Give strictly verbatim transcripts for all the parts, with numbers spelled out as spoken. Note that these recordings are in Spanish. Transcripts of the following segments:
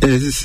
es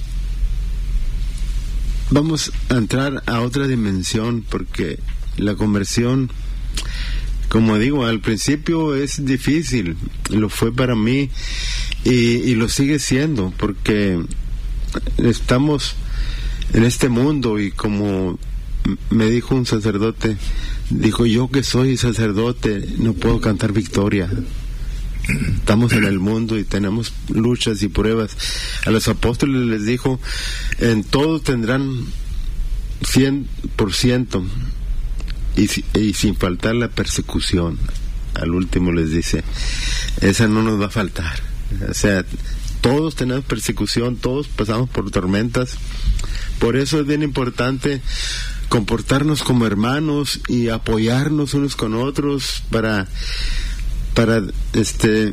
vamos a entrar a otra dimensión, porque la conversión, como digo, al principio es difícil, lo fue para mí y, y lo sigue siendo, porque estamos en este mundo y como me dijo un sacerdote, dijo: yo que soy sacerdote no puedo cantar victoria. Estamos en el mundo y tenemos luchas y pruebas. A los apóstoles les dijo: en todo tendrán cien por ciento y, y sin faltar la persecución. Al último les dice: esa no nos va a faltar. O sea, todos tenemos persecución, todos pasamos por tormentas. Por eso es bien importante comportarnos como hermanos y apoyarnos unos con otros para para este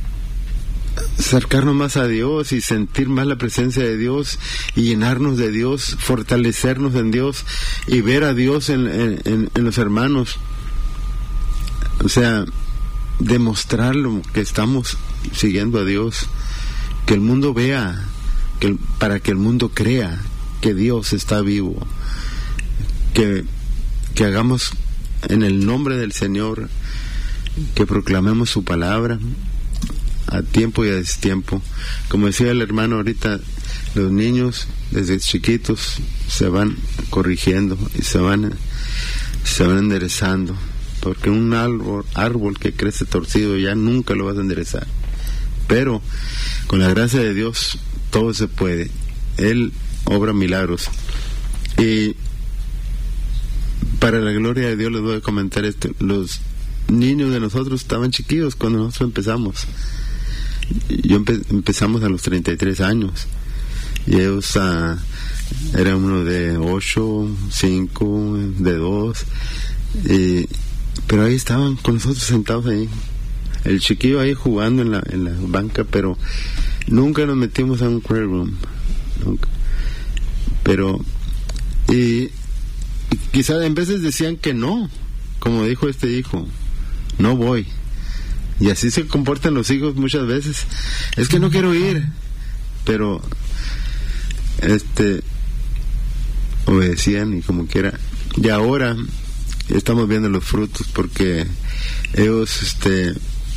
acercarnos más a Dios y sentir más la presencia de Dios y llenarnos de Dios, fortalecernos en Dios y ver a Dios en, en, en los hermanos. O sea, demostrarlo que estamos siguiendo a Dios, que el mundo vea, que para que el mundo crea que Dios está vivo, que, que hagamos en el nombre del Señor, que proclamemos su palabra a tiempo y a destiempo. Como decía el hermano ahorita, los niños desde chiquitos se van corrigiendo y se van se van enderezando, porque un árbol, árbol que crece torcido ya nunca lo vas a enderezar, pero con la gracia de Dios todo se puede. Él obra milagros. Y para la gloria de Dios les voy a comentar esto: los niños de nosotros estaban chiquitos cuando nosotros empezamos. Yo empe- empezamos a los treinta y tres años y ellos uh, eran uno de ocho, cinco, de dos, y, pero ahí estaban con nosotros sentados ahí, el chiquillo ahí jugando en la, en la banca, pero nunca nos metimos a un prayer room, nunca. Pero y, y quizás en veces decían que no, como dijo este hijo: no voy. Y así se comportan los hijos muchas veces: es que no quiero ir, pero este obedecían y como quiera. Y ahora estamos viendo los frutos, porque ellos este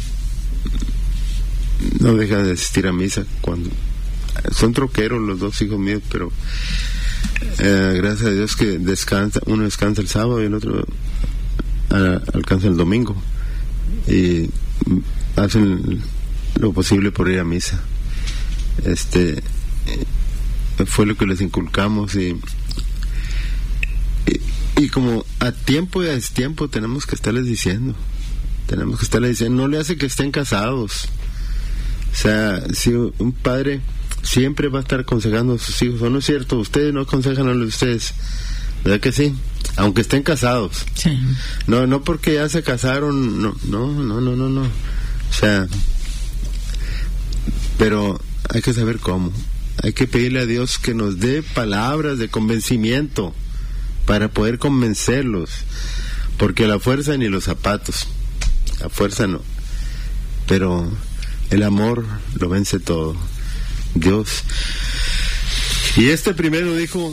no dejan de asistir a misa. Cuando son troqueros los dos hijos míos, pero eh, gracias a Dios que descansa, uno descansa el sábado y el otro a, alcanza el domingo, y hacen lo posible por ir a misa. Este fue lo que les inculcamos, y, y, y como a tiempo y a destiempo tenemos que estarles diciendo, tenemos que estarles diciendo, no le hace que estén casados. O sea, si un padre siempre va a estar aconsejando a sus hijos, ¿o no es cierto? Ustedes no aconsejan a los de ustedes, ¿verdad que sí? Aunque estén casados. Sí. No, no porque ya se casaron, no, no, no, no, no, no. O sea, pero hay que saber cómo. Hay que pedirle a Dios que nos dé palabras de convencimiento para poder convencerlos, porque la fuerza ni los zapatos, la fuerza no, pero el amor lo vence todo. Dios. Y este primero dijo: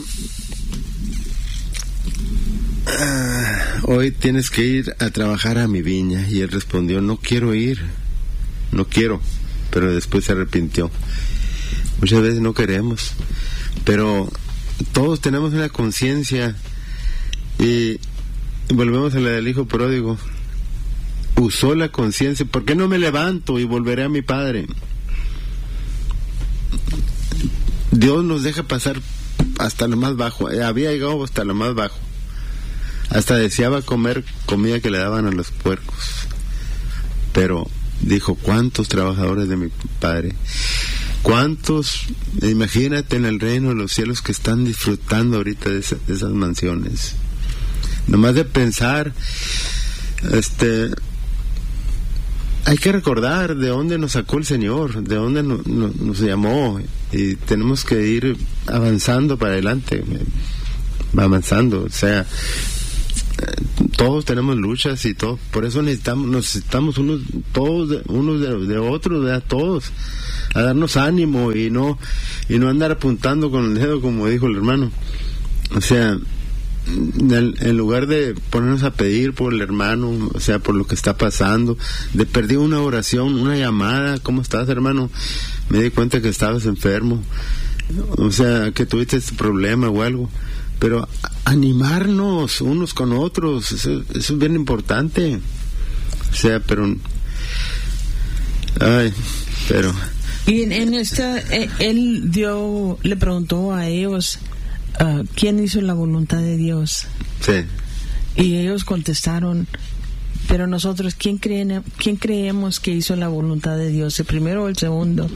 ah, hoy tienes que ir a trabajar a mi viña. Y él respondió: no quiero ir, no quiero. Pero después se arrepintió. Muchas veces no queremos, pero todos tenemos una conciencia. Y volvemos a la del hijo pródigo. Usó la conciencia: ¿por qué no me levanto y volveré a mi padre? Dios nos deja pasar hasta lo más bajo. Había llegado hasta lo más bajo. Hasta deseaba comer comida que le daban a los puercos. Pero dijo: ¿cuántos trabajadores de mi padre? ¿Cuántos? Imagínate en el reino de los cielos que están disfrutando ahorita de, esa, de esas mansiones. Nomás de pensar, este... hay que recordar de dónde nos sacó el Señor, de dónde no, no, nos llamó, y tenemos que ir avanzando para adelante, avanzando. O sea, todos tenemos luchas y todo, por eso necesitamos, necesitamos unos, todos, de, unos de, de otros, de a todos, a darnos ánimo y no, y no andar apuntando con el dedo como dijo el hermano. O sea, en, en lugar de ponernos a pedir por el hermano, o sea, por lo que está pasando, de perder una oración, una llamada, ¿cómo estás, hermano? Me di cuenta que estabas enfermo, o sea, que tuviste este problema o algo, pero animarnos unos con otros, eso, eso es bien importante. O sea, pero ay, pero y en, en esta eh, él dio, le preguntó a ellos uh, quién hizo la voluntad de Dios. Sí. Y ellos contestaron, pero nosotros, ¿quién creen, quién creemos que hizo la voluntad de Dios, el primero o el segundo?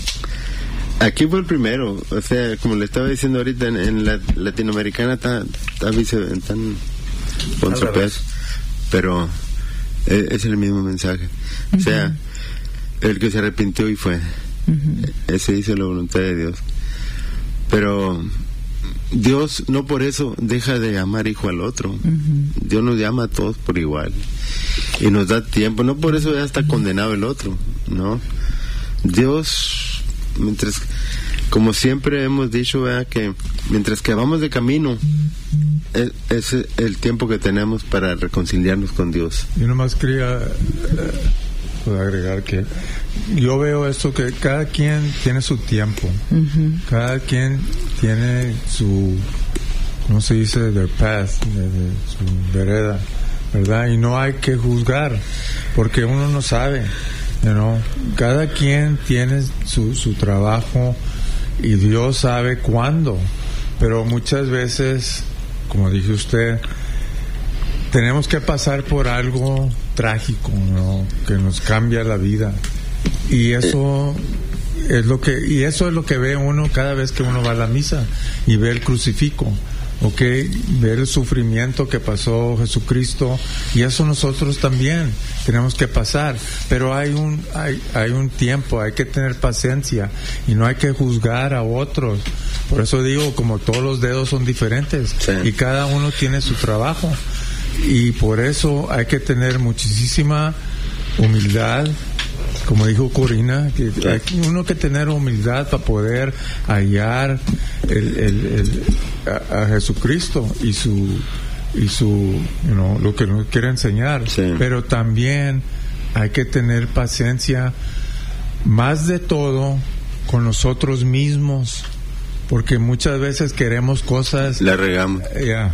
Aquí fue el primero, o sea, como le estaba diciendo ahorita, en, en la latinoamericana está tan contrapeso, pero es, es el mismo mensaje. Uh-huh. O sea, el que se arrepintió y fue, uh-huh. ese hizo la voluntad de Dios. Pero Dios no por eso deja de amar hijo al otro. Uh-huh. Dios nos llama a todos por igual y nos da tiempo, no por eso ya está condenado el otro, ¿no? Dios, mientras, como siempre hemos dicho, ¿verdad?, que mientras que vamos de camino, es, es el tiempo que tenemos para reconciliarnos con Dios. Yo nomás quería eh, agregar que yo veo esto, que cada quien tiene su tiempo, uh-huh. cada quien tiene su, ¿cómo se dice?, their path, de, de su vereda, ¿verdad? Y no hay que juzgar, porque uno no sabe. You know, cada quien tiene su, su trabajo y Dios sabe cuándo, pero muchas veces, como dije usted, tenemos que pasar por algo trágico, ¿no?, que nos cambia la vida, y eso es lo que y eso es lo que ve uno cada vez que uno va a la misa y ve el crucifijo. Ok, ver el sufrimiento que pasó Jesucristo, y eso nosotros también tenemos que pasar, pero hay un hay hay un tiempo, hay que tener paciencia y no hay que juzgar a otros. Por eso digo, como todos los dedos son diferentes, sí, y cada uno tiene su trabajo, y por eso hay que tener muchísima humildad. Como dijo Corina, que hay uno que tener humildad para poder hallar el, el, el, a, a Jesucristo y su y su you know, lo que nos quiere enseñar, sí, pero también hay que tener paciencia, más de todo con nosotros mismos, porque muchas veces queremos cosas, la regamos. Ya.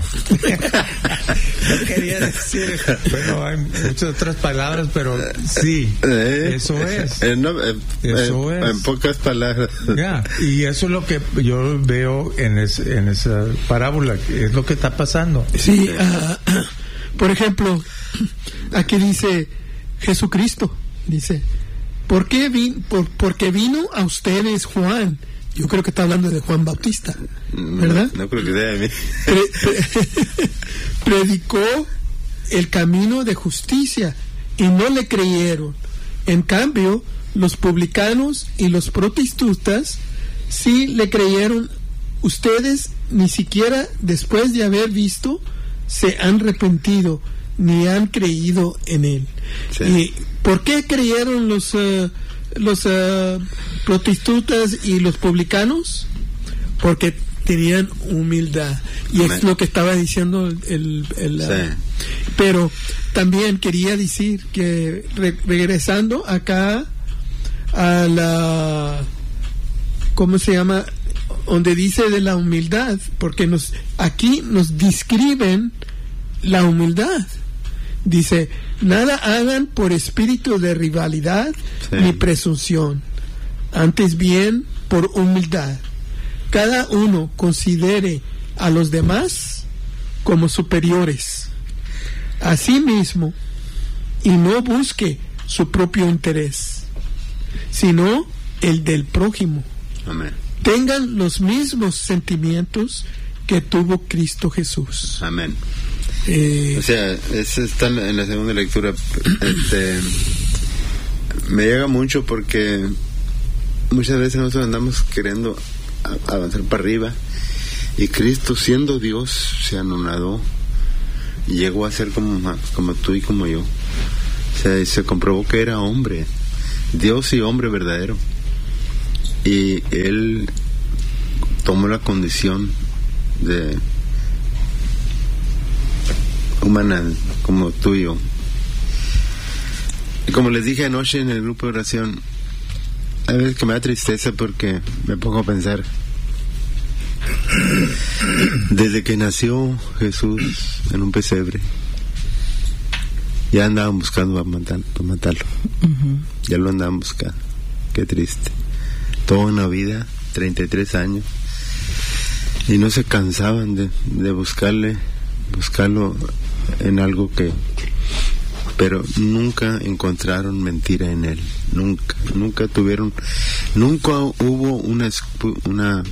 No quería decir, bueno, hay muchas otras palabras, pero sí, eh, eso es. Eh, no, eh, eso eh, es. En pocas palabras. Ya, y eso es lo que yo veo en, es, en esa parábola, es lo que está pasando. Sí, uh, por ejemplo, aquí dice Jesucristo, dice, ¿por qué vin, por, porque vino a ustedes Juan? Yo creo que está hablando de Juan Bautista, ¿verdad? No, no creo que sea de mí. Pre, pre, predicó el camino de justicia y no le creyeron. En cambio, los publicanos y los prostitutas sí le creyeron. Ustedes ni siquiera después de haber visto se han arrepentido ni han creído en él. Sí. ¿Y por qué creyeron los uh, los uh, prostitutas y los publicanos? Porque tenían humildad, y Amén. Es lo que estaba diciendo el, el, el sí. uh, pero también quería decir que re, regresando acá a la, ¿cómo se llama?, donde dice de la humildad, porque nos aquí nos describen la humildad. Dice, nada hagan por espíritu de rivalidad, sí, ni presunción, antes bien por humildad. Cada uno considere a los demás como superiores a sí mismo, y no busque su propio interés, sino el del prójimo. Amén. Tengan los mismos sentimientos que tuvo Cristo Jesús. Amén. Eh, o sea, eso está en la segunda lectura. Este, me llega mucho porque muchas veces nosotros andamos queriendo avanzar para arriba, y Cristo, siendo Dios, se anonadó llegó a ser como, como tú y como yo. O sea, se comprobó que era hombre, Dios y hombre verdadero. Y él tomó la condición de humana como tú y yo. Y como les dije anoche en el grupo de oración, hay veces que me da tristeza porque me pongo a pensar, desde que nació Jesús en un pesebre, ya andaban buscando para, matar, para matarlo. Uh-huh. Ya lo andaban buscando. Qué triste. Toda una vida, treinta y tres años, y no se cansaban de, de buscarle, buscarlo en algo que, pero nunca encontraron mentira en él. Nunca, nunca tuvieron, nunca hubo una, una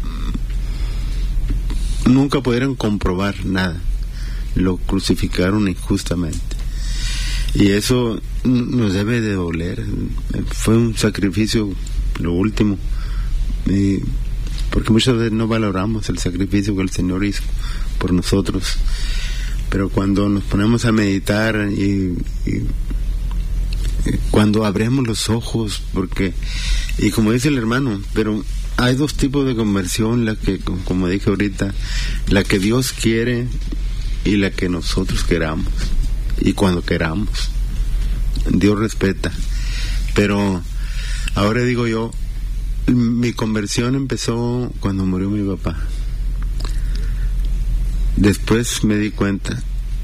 nunca pudieron comprobar nada. Lo crucificaron injustamente. Y eso nos debe de doler. Fue un sacrificio, lo último. Y porque muchas veces no valoramos el sacrificio que el Señor hizo por nosotros. Pero cuando nos ponemos a meditar y, y cuando abrimos los ojos, porque, y como dice el hermano, pero hay dos tipos de conversión, la que, como dije ahorita, la que Dios quiere y la que nosotros queramos, y cuando queramos. Dios respeta. Pero ahora digo yo, mi conversión empezó cuando murió mi papá. Después me di cuenta,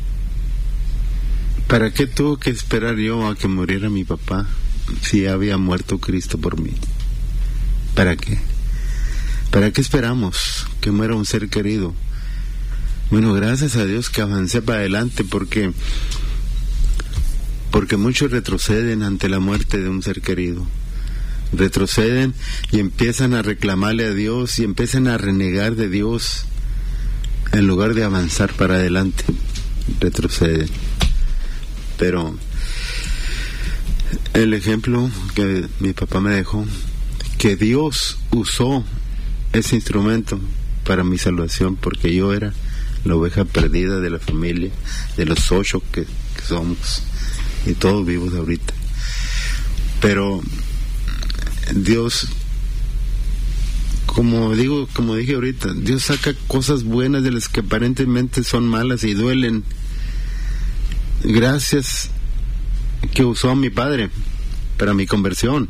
¿para qué tuve que esperar yo a que muriera mi papá si ya había muerto Cristo por mí? ¿Para qué? ¿Para qué esperamos que muera un ser querido? Bueno, gracias a Dios que avancé para adelante, porque porque muchos retroceden ante la muerte de un ser querido. Retroceden y empiezan a reclamarle a Dios y empiezan a renegar de Dios en lugar de avanzar para adelante. Retroceden. Pero el ejemplo que mi papá me dejó, que Dios usó ese instrumento para mi salvación, porque yo era la oveja perdida de la familia, de los ocho que, que somos, y todos vivos ahorita. Pero Dios, como digo, como dije ahorita, Dios saca cosas buenas de las que aparentemente son malas y duelen. Gracias que usó a mi padre para mi conversión.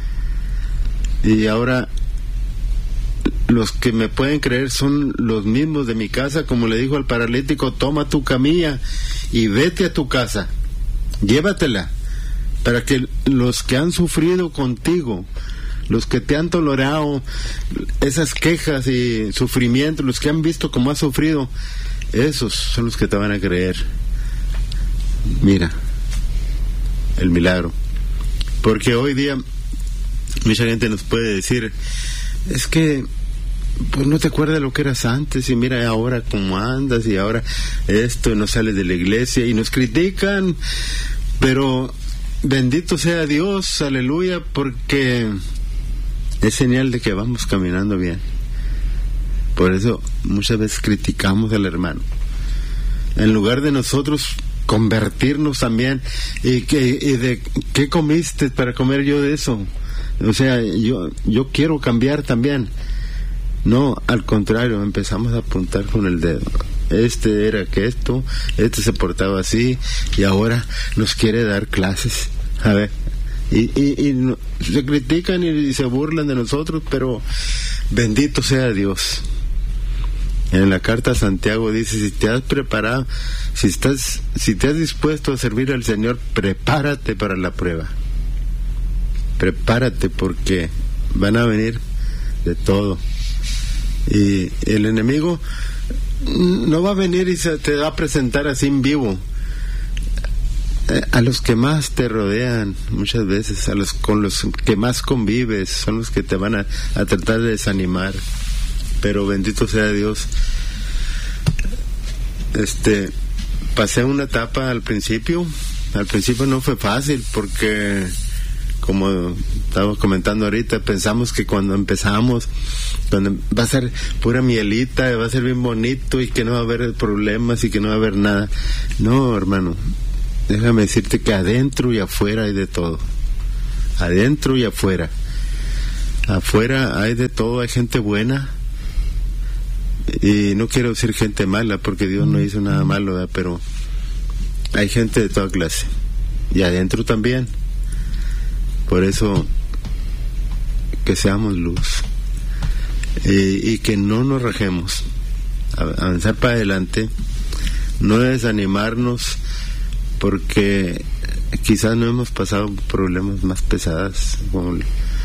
Y ahora los que me pueden creer son los mismos de mi casa, como le dijo al paralítico: toma tu camilla y vete a tu casa, llévatela, para que los que han sufrido contigo, los que te han tolerado esas quejas y sufrimientos, los que han visto cómo has sufrido, esos son los que te van a creer. Mira el milagro. Porque hoy día mucha gente nos puede decir: es que pues no te acuerdas de lo que eras antes, y mira ahora cómo andas, y ahora esto, y no sales de la iglesia, y nos critican. Pero bendito sea Dios, aleluya, porque es señal de que vamos caminando bien. Por eso muchas veces criticamos al hermano, en lugar de nosotros convertirnos también. Y, que, y de ¿qué comiste para comer yo de eso? O sea, yo yo quiero cambiar también. No, al contrario, empezamos a apuntar con el dedo. Este era que esto, este se portaba así, y ahora nos quiere dar clases. A ver, y, y, y no, se critican y, y se burlan de nosotros, pero bendito sea Dios. En la carta a Santiago dice: si te has preparado, si estás, si te has dispuesto a servir al Señor, prepárate para la prueba. Prepárate, porque van a venir de todo. Y el enemigo no va a venir y se te va a presentar así en vivo. A los que más te rodean, muchas veces, a los con los que más convives, son los que te van a, a tratar de desanimar. Pero bendito sea Dios. Este, pasé una etapa al principio. Al principio no fue fácil, porque como estaba comentando ahorita, pensamos que cuando empezamos, cuando va a ser pura mielita, va a ser bien bonito y que no va a haber problemas y que no va a haber nada. No, hermano, déjame decirte que adentro y afuera hay de todo. Adentro y afuera. Afuera hay de todo, hay gente buena. Y no quiero decir gente mala, porque Dios no hizo nada malo, ¿verdad? Pero hay gente de toda clase. Y adentro también. Por eso, que seamos luz. Y, y que no nos rajemos. Avanzar para adelante. No desanimarnos, porque quizás no hemos pasado problemas más pesados. Como,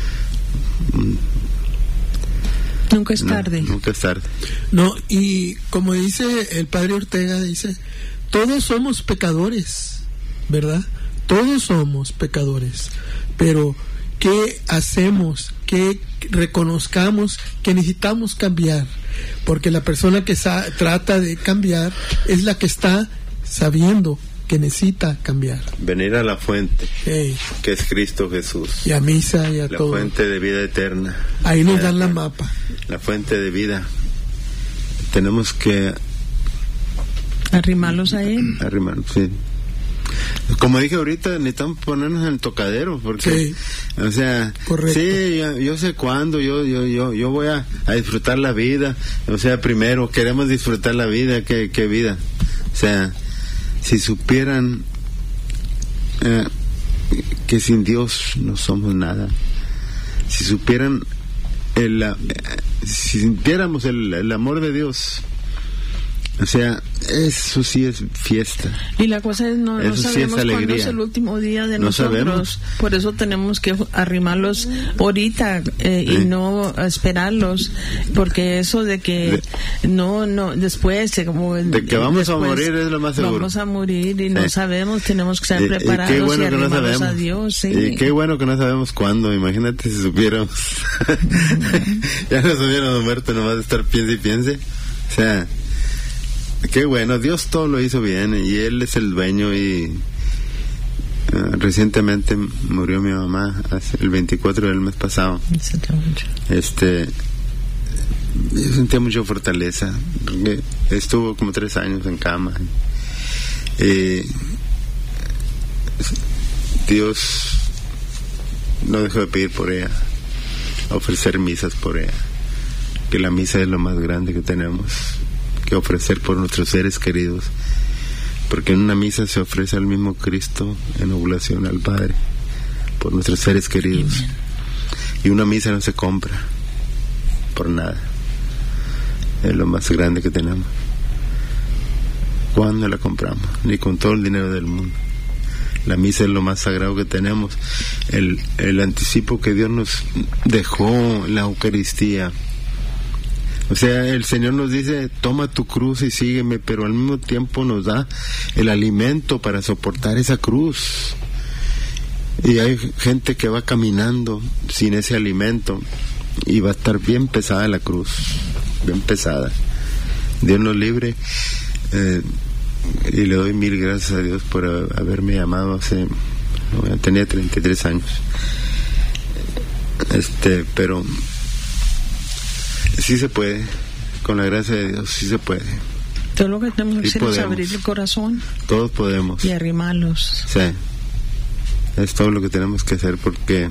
Nunca es tarde. No, nunca es tarde. No, y como dice el padre Ortega, dice, todos somos pecadores, ¿verdad? Todos somos pecadores, pero ¿qué hacemos? Que reconozcamos que necesitamos cambiar, porque la persona que sa- trata de cambiar es la que está sabiendo que necesita cambiar. Venir a la fuente, Hey. que es Cristo Jesús. Y a misa y a La todo. fuente de vida eterna. Ahí nos Ya, dan la mapa. La fuente de vida. Tenemos que Arrimarlos a Él. arrimar, sí. Como dije ahorita, necesitamos ponernos en el tocadero, porque, Sí. o sea, Correcto. sí, yo, yo sé cuándo, yo, yo, yo, yo voy a, a disfrutar la vida. O sea, primero queremos disfrutar la vida, ¿qué, qué vida? O sea, si supieran eh, que sin Dios no somos nada, si supieran el, eh, si sintiéramos el, el amor de Dios, o sea, eso sí es fiesta. Y la cosa es, no, no Eso sí es sabemos cuándo alegría. es el último día de No nosotros. sabemos. Por eso tenemos que arrimarlos ahorita eh, Sí. y no esperarlos. Porque eso de que no, no, después. eh, Como el- De que vamos a después morir es lo más seguro. Vamos a morir y no Sí. sabemos, tenemos que estar Y- y preparados qué y, bueno que no arrimarlos sabemos. a Dios. Sí. Y qué bueno que no sabemos cuándo. Imagínate si supiéramos. Ya nos hubiéramos muerto nomás de estar piense y piense. O sea, qué bueno. Dios todo lo hizo bien y Él es el dueño. Y uh, recientemente murió mi mamá hace el veinticuatro del mes pasado. Este, yo sentía mucha fortaleza porque estuvo como tres años en cama. Y Dios no dejó de pedir por ella, ofrecer misas por ella, que la misa es lo más grande que tenemos que ofrecer por nuestros seres queridos, porque en una misa se ofrece al mismo Cristo en oblación al Padre por nuestros seres queridos. Y una misa no se compra por nada, es lo más grande que tenemos. ¿Cuándo la compramos? Ni con todo el dinero del mundo. La misa es lo más sagrado que tenemos, el, el anticipo que Dios nos dejó, la Eucaristía. O sea, el Señor nos dice, toma tu cruz y sígueme, pero al mismo tiempo nos da el alimento para soportar esa cruz. Y hay gente que va caminando sin ese alimento y va a estar bien pesada la cruz, bien pesada. Dios nos libre. Eh, y le doy mil gracias a Dios por a, haberme llamado hace, bueno, tenía treinta y tres años, este, pero sí se puede, con la gracia de Dios sí se puede. Todo lo que tenemos que Sí hacer es podemos. abrir el corazón Todos podemos. y arrimarlos. Sí, es todo lo que tenemos que hacer, porque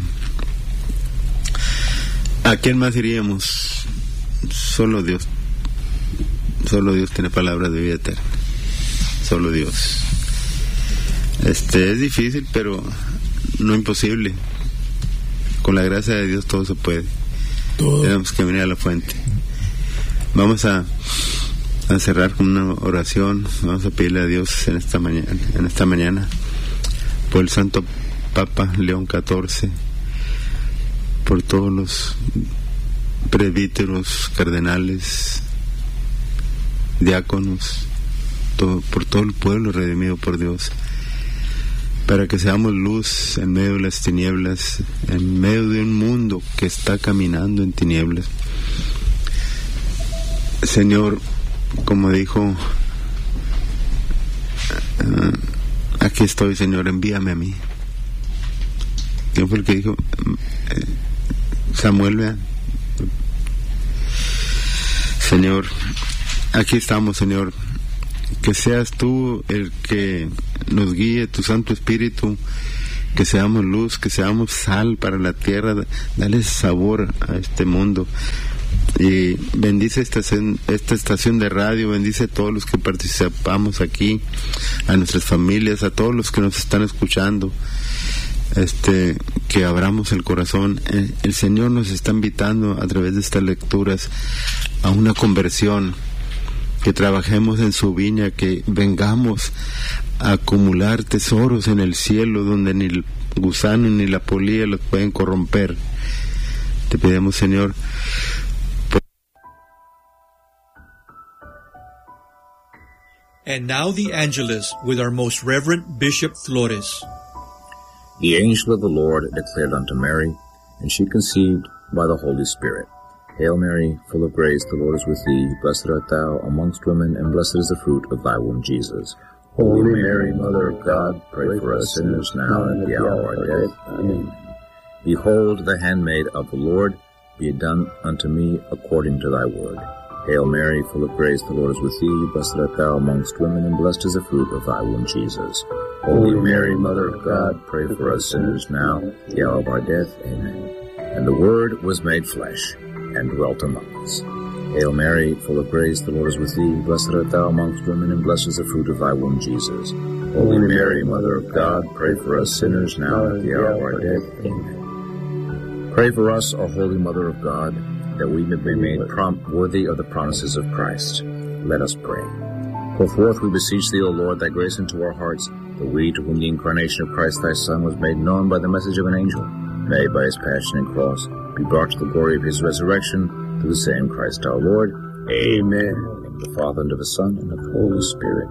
¿a quién más iríamos? Solo Dios. Solo Dios tiene palabras de vida eterna. Solo Dios. Este es difícil, pero no imposible. Con la gracia de Dios todo se puede. Todo. Tenemos que venir a la fuente. Vamos a, a cerrar con una oración. Vamos a pedirle a Dios en esta mañana, en esta mañana, por el Santo Papa León catorce, por todos los presbíteros, cardenales, diáconos, todo, por todo el pueblo redimido por Dios, para que seamos luz en medio de las tinieblas, en medio de un mundo que está caminando en tinieblas. Señor, como dijo, uh, aquí estoy, Señor, envíame a mí. ¿quién fue el que dijo? Eh, Samuel, ¿verdad? Señor, aquí estamos, Señor. Que seas tú el que nos guíe, tu Santo Espíritu, que seamos luz, que seamos sal para la tierra, dale sabor a este mundo. Y bendice esta, esta estación de radio, bendice a todos los que participamos aquí, a nuestras familias, a todos los que nos están escuchando. Este, que abramos el corazón. El, el Señor nos está invitando a través de estas lecturas a una conversión, que trabajemos en su viña, que vengamos a acumular tesoros en el cielo donde ni el gusano ni la polilla los pueden corromper. Te pedimos, Señor. And now the Angelus with our most Reverend Bishop Flores. The angel of the Lord declared unto Mary, and she conceived by the Holy Spirit. Hail Mary, full of grace, the Lord is with thee. Blessed art thou amongst women, and blessed is the fruit of thy womb, Jesus. Holy Mary, Mother of God, pray for us sinners now and at the hour of our death. Amen. Behold, the handmaid of the Lord, be it done unto me according to thy word. Hail Mary, full of grace, the Lord is with thee. Blessed art thou amongst women, and blessed is the fruit of thy womb, Jesus. Holy Mary, Mother of God, pray for us sinners now, at the hour of our death. Amen. And the Word was made flesh, and dwelt among us. Hail Mary, full of grace, the Lord is with thee. Blessed art thou amongst women, and blessed is the fruit of thy womb, Jesus. Holy Mary, Mother of God, pray for us sinners now, at the hour of our death. Amen. Pray for us, O Holy Mother of God, that we may be made prompt worthy of the promises of Christ. Let us pray. Pour forth, we beseech thee, O Lord, thy grace into our hearts, that we, to whom the incarnation of Christ thy Son was made known by the message of an angel, may by his passion and cross be brought to the glory of his resurrection, through the same Christ our Lord. Amen. In the name of the Father, and of the Son, and of the Holy Spirit.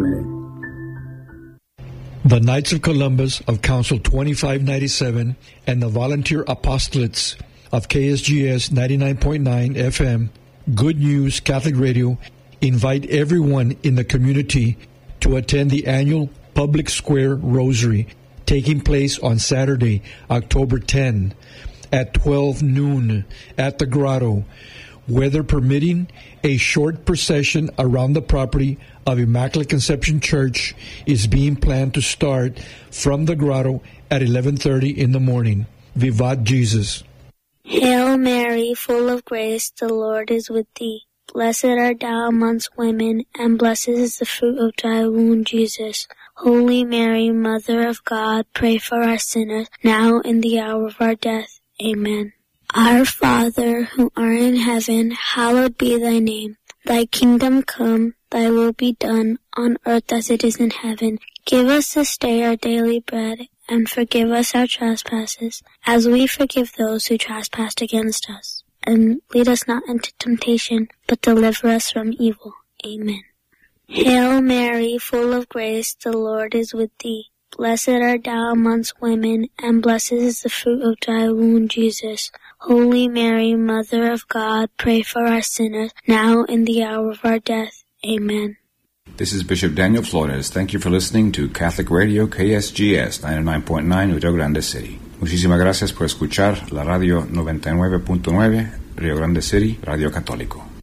Amen. The Knights of Columbus of Council twenty-five ninety-seven and the Volunteer Apostolates of K S G S ninety-nine point nine F M, Good News Catholic Radio, invite everyone in the community to attend the annual Public Square Rosary, taking place on Saturday, October tenth, at twelve noon at the Grotto. Weather permitting, a short procession around the property of Immaculate Conception Church is being planned to start from the Grotto at eleven thirty in the morning. Vivat Jesus. Hail Mary, full of grace, the Lord is with thee. Blessed art thou amongst women, and blessed is the fruit of thy womb, Jesus. Holy Mary, Mother of God, pray for us sinners, now and the hour of our death. Amen. Our Father, who art in heaven, hallowed be thy name. Thy kingdom come, thy will be done, on earth as it is in heaven. Give us this day our daily bread, and forgive us our trespasses, as we forgive those who trespass against us. And lead us not into temptation, but deliver us from evil. Amen. Hail Mary, full of grace, the Lord is with thee. Blessed art thou amongst women, and blessed is the fruit of thy womb, Jesus. Holy Mary, Mother of God, pray for us sinners, now and the hour of our death. Amen. This is Bishop Daniel Flores. Thank you for listening to Catholic Radio K S G S ninety-nine point nine Rio Grande City. Muchísimas gracias por escuchar la radio noventa y nueve punto nueve Rio Grande City, Radio Católico.